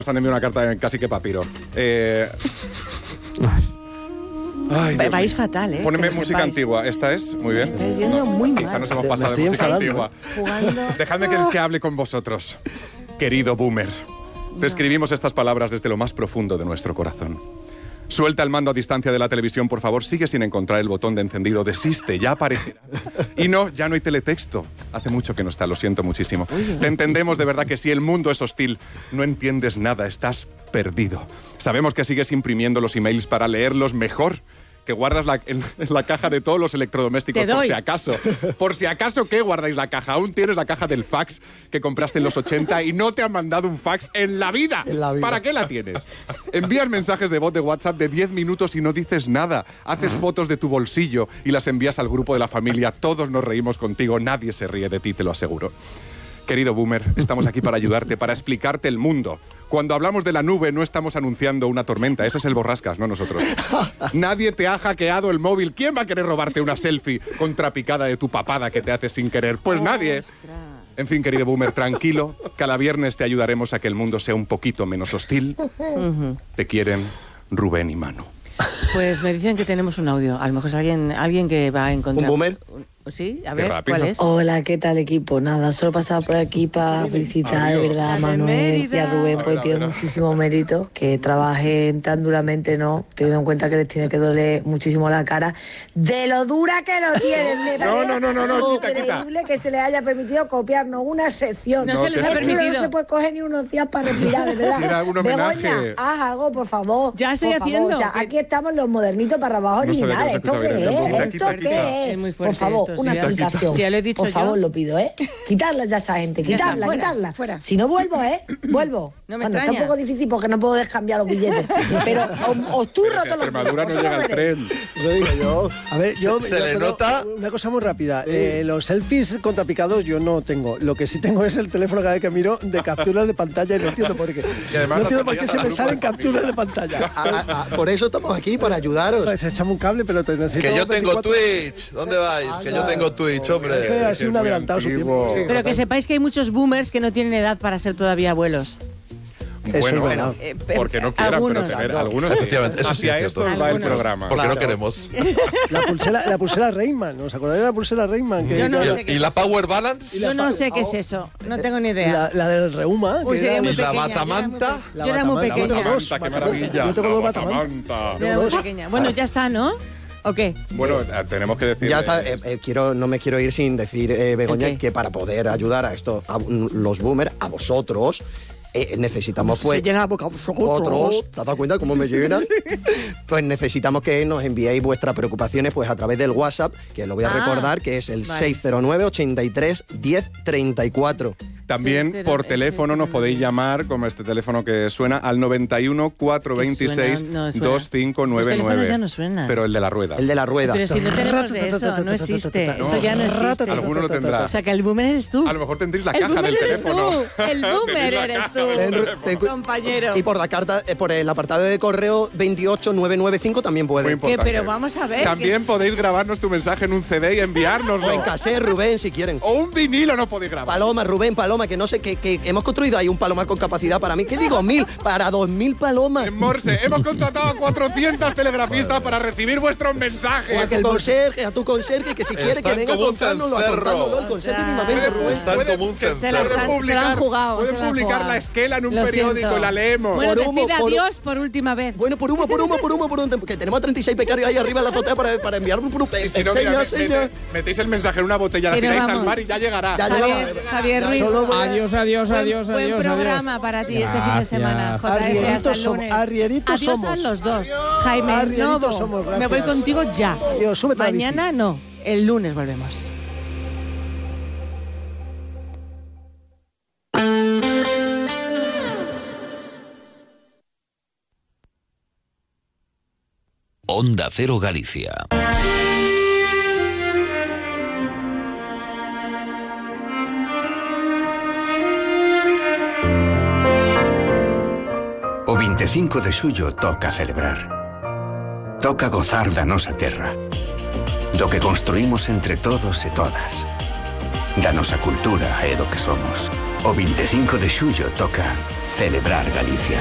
Nos han enviado una carta casi que papiro. Ay, vais fatal, ¿eh? Poneme música antigua. ¿Esta es? Muy bien. Estáis yendo muy mal. Quizá nos hemos pasado de música antigua. Dejadme que hable con vosotros. Querido boomer, te escribimos estas palabras desde lo más profundo de nuestro corazón. Suelta el mando a distancia de la televisión, por favor. Sigue sin encontrar el botón de encendido. Desiste, ya aparecerá. Y no, ya no hay teletexto. Hace mucho que no está, lo siento muchísimo. Te entendemos de verdad que si el mundo es hostil, no entiendes nada, estás perdido. Sabemos que sigues imprimiendo los emails para leerlos mejor, que guardas en la caja de todos los electrodomésticos, por si acaso. Por si acaso, ¿qué guardáis la caja? Aún tienes la caja del fax que compraste en los 80 y no te han mandado un fax en la vida. ¿Para qué la tienes? Envías mensajes de voz de WhatsApp de 10 minutos y no dices nada. Haces fotos de tu bolsillo y las envías al grupo de la familia. Todos nos reímos contigo, nadie se ríe de ti, te lo aseguro. Querido boomer, estamos aquí para ayudarte, para explicarte el mundo. Cuando hablamos de la nube no estamos anunciando una tormenta, ese es el borrascas, no nosotros. Nadie te ha hackeado el móvil. ¿Quién va a querer robarte una selfie contrapicada de tu papada que te hace sin querer? Pues nadie. En fin, querido boomer, tranquilo. Cada viernes te ayudaremos a que el mundo sea un poquito menos hostil. Te quieren Rubén y Manu. Pues me dicen que tenemos un audio. A lo mejor es alguien que va a encontrar... ¿Un boomer? Sí, a ver, ¿cuál es? Hola, ¿qué tal, equipo? Nada, solo pasaba por aquí para felicitar de verdad a Manuel y a Rubén, porque tiene muchísimo mérito que trabajen tan duramente, ¿no? Teniendo en cuenta que les tiene que doler muchísimo la cara de lo dura que lo tienen. Me No, increíble que se les haya permitido copiarnos una sección. No se les ha permitido. No se puede coger ni unos días para respirar, de verdad. Si era un homenaje. Begoña, haz algo, por favor. Ya estoy haciendo. Ya, aquí estamos los modernitos para abajo originales. ¿Esto qué es? ¿Esto qué es? Es muy fuerte. Por favor, esto, una aplicación. Ya lo he dicho. Por favor, lo pido, ¿eh? Quitarla ya esa gente, quitarla. Fuera. Si no vuelvo, vuelvo. No me bueno, extraña. está un poco difícil porque no puedo descambiar los billetes. Pero os turro todos los Extremadura no llega al tren. Lo digo yo. A ver, se le nota. Una cosa muy rápida. Los selfies contrapicados yo no tengo. Lo que sí tengo es el teléfono cada vez que miro de capturas de pantalla y no entiendo por qué. Y además no entiendo por qué las se me pantallas salen al grupo de capturas de pantalla. Por eso estamos aquí, para ayudaros. Pues echame un cable, pero te necesito. Que yo tengo 24. Twitch. ¿Dónde vais? Que yo tengo Twitch, hombre. Ha sido un adelantado su tiempo. Pero que sepáis que hay muchos boomers que no tienen edad para ser todavía abuelos. Bueno, es verdad. porque no quieran, algunos. pero tener algunos. Efectivamente, eso sí Hacia es esto cierto. va el Algunos. programa. Porque Claro. no queremos. La pulsera Rayman. ¿Os acordáis de la pulsera Rayman? Yo no sé qué ¿Y es la eso. Power Balance? Yo no sé qué es eso. No tengo ni idea. La del Reuma. Uy, que era sería muy ¿Y la pequeña. batamanta? Yo era muy batamanta. pequeña. Dos, Batamanta, qué maravilla. Yo tengo dos La batamanta. batamanta. Yo era muy pequeña. Bueno, ya está, ¿no? ¿O qué? Bueno, tenemos que decir. Ya está, no me quiero ir sin decir, Begoña, ¿El qué? que para poder ayudar a esto, a los boomers, a vosotros, necesitamos pues... Se llena la boca a vosotros. Otros, ¿te has dado cuenta cómo me llenas? Pues necesitamos que nos enviéis vuestras preocupaciones pues a través del WhatsApp, que lo voy a recordar, que es el 609 83 10 34. También por teléfono nos podéis llamar, como este teléfono que suena, al 91 426 Suena. Los 2599. teléfonos ya no suenan. Pero el de la rueda. El de la rueda. Pero si no tenemos de eso, no existe. Eso ya no existe. Alguno lo tendrá. O sea, que el boomer eres tú. A lo mejor tendréis la El caja del boomer eres teléfono. tú. El boomer Tenéis la eres caja tú. del Ten- teléfono. Compañero. Y por la carta, por el apartado de correo 28995 también Muy puede. importante. Pero vamos a ver. También podéis grabarnos tu mensaje en un CD y enviárnoslo. O en cassette, Rubén, si quieren. O un vinilo no podéis grabar. Paloma, Rubén, Paloma, que no sé, que hemos construido ahí un palomar con capacidad para mí. ¿Qué digo? 1000, para 2000 palomas. En Morse, hemos contratado a 400 telegrafistas para recibir vuestros mensajes. A tu conserje, que si quiere que Están venga a como un contárnoslo, a cencerro. contárnoslo, el conserje mismamente, Rubén. Están como un Se la cencerro. están- se la han jugado, Pueden se la han publicar jugado. la esquela en un Lo periódico siento. y la leemos. Bueno, Por humo, decid por- adiós por última vez. Bueno, por humo, que tenemos a 36 becarios ahí arriba en la azotea para enviar un Y si no, mira, señas. metéis el mensaje en una botella, la Pero tiráis al vamos. mar y ya llegará. Ya Javier Ruiz. Solo voy a- Adiós, adiós, adiós, Buen adiós. programa para ti este fin de semana. Gracias. JF, hasta Arrieritos el somos, lunes. arrieritos Adiós somos. a los dos. Jaime, Arrieritos Novo, somos, me voy gracias. contigo ya. Adiós, súbete a la bici. Mañana no, el lunes volvemos. Onda Cero Galicia. O 25 de xullo toca celebrar. Toca gozar da nosa terra. Do que construímos entre todos e todas. Danos a cultura e do que somos. O 25 de xullo toca celebrar Galicia.